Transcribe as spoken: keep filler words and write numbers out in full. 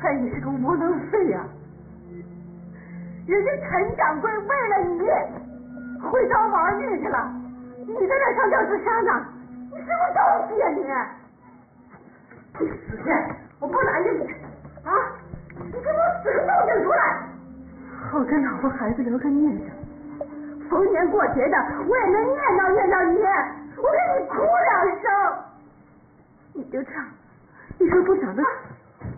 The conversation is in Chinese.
还也是个无能废呀！人家陈掌柜为了你回刀玩命去了，你在那上吊自杀呢？你什么东西呀你！你死骗！我不拦着你啊！你给我死个动静出来！好给老婆孩子留个念想，逢年过节的我也能念叨念叨你，我给你哭两声。你就这样，你说不长得。